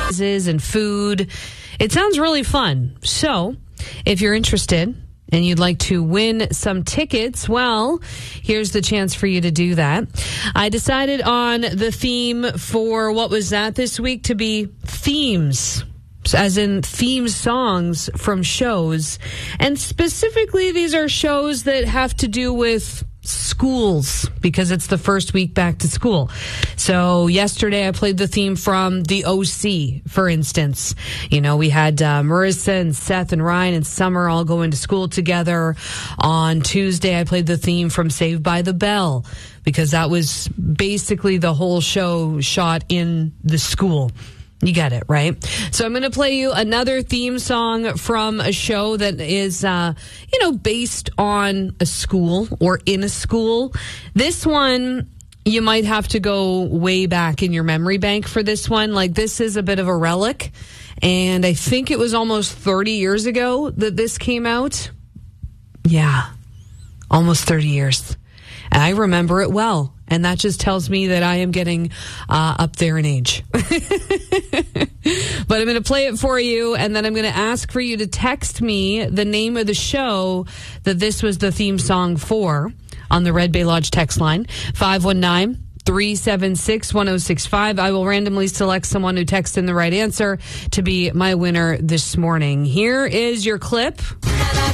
and food. It sounds really fun. So if you're interested and you'd like to win some tickets, well, here's the chance for you to do that. I decided on the theme for what was that this week to be themes, as in theme songs from shows. And specifically, these are shows that have to do with schools because it's the first week back to school. So yesterday I played the theme from The OC, for instance. You know, we had Marissa and Seth and Ryan and Summer all going to school together. On Tuesday I played the theme from Saved by the Bell because that was basically the whole show shot in the school. You get it, right? So I'm going to play you another theme song from a show that is, based on a school or in a school. This one, you might have to go way back in your memory bank for this one. Like, this is a bit of a relic. And I think it was almost 30 years ago that this came out. Yeah, almost 30 years. And I remember it well. And that just tells me that I am getting up there in age. But I'm going to play it for you, and then I'm going to ask for you to text me the name of the show that this was the theme song for on the Red Bay Lodge text line, 519-376-1065. I will randomly select someone who texts in the right answer to be my winner this morning. Here is your clip.